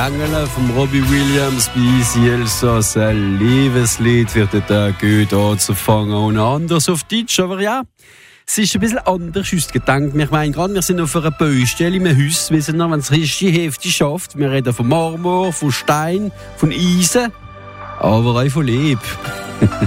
Triangel vom Robbie Williams bei Cielsos. Ein Liebeslied wird dort gut anzufangen und anders auf Deutsch. Aber ja, es ist ein bisschen anders ausgedacht. Ich meine, gerade wir sind auf einer Baustelle im Haus. Wir wissen noch, wenn es richtig heftig schafft. Wir reden von Marmor, von Stein, von Eisen, aber auch von Leben.